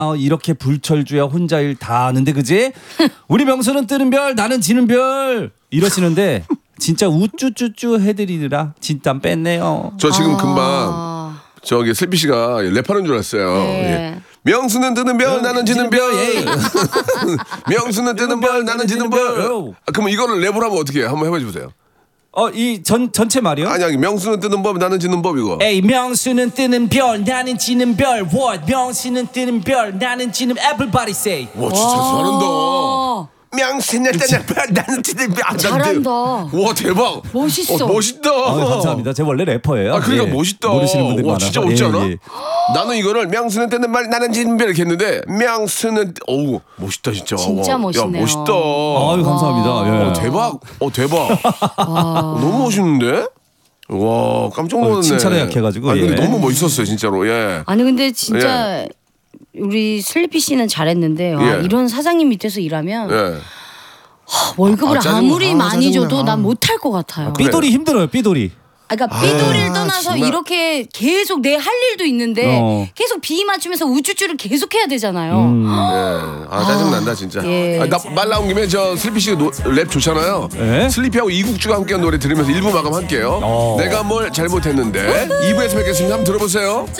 이렇게 불철주야 혼자 일 다 하는데 그지? 우리 명수는 뜨는 별 나는 지는 별 이러시는데 진짜 우쭈쭈쭈 해드리느라 진땀 뺐네요. 저 지금 금방 저기 슬비 씨가 랩하는 줄 알았어요. 네. 예. 명수는 뜨는 별 나는 지는 별. 명수는 뜨는 별 나는 지는 별. 그럼 이거를 랩을 하면 어떻게 해요? 한번 해보세요. 이 전체 말이요? 아니 명수는 뜨는 법 나는 지는 법 이거. 에이 명수는 뜨는 별 나는 지는 별. What? 명수는 뜨는 별 나는 지는 everybody say. 와 진짜 잘한다. 명수는 뜨는 별 나는 지는 별. 잘한다. 와 대박. 멋있어. 멋있다. 감사합니다. 제가 원래 래퍼예요. 그러니까 예. 멋있다. 모르시는 분들이 와 많아서. 진짜 멋지 않아? 예. 나는 이거를 명수는 뜨는 말 나는 지는 별 이렇게 했는데 명수는 어우 멋있다 진짜. 진짜 멋있네요. 야 멋있다. 아유 감사합니다. 예. 대박. 대박. 너무 멋있는데? 와 깜짝 놀랐네. 칭찬에 약해가지고. 아니, 근데 예. 너무 멋있었어요 진짜로. 예. 아니 근데 진짜 우리 슬리피 씨는 잘했는데 예. 이런 사장님 밑에서 일하면 예. 월급을 짜증나. 아무리 많이 짜증나. 줘도 난 못할 것 같아요. 그래. 삐돌이 힘들어요. 삐돌이. 그러니까 삐돌이를 떠나서 정말. 이렇게 계속 내 할 일도 있는데 계속 비 맞추면서 우쭈쭈를 계속 해야 되잖아요. 아 짜증난다 진짜. 예. 나 말 나온 김에 저 슬리피 씨가 랩 좋잖아요. 예? 슬리피하고 이국주가 함께한 노래 들으면서 1부 마감할게요. 내가 뭘 잘못했는데 2부에서 뵙겠습니다. 한번 들어보세요.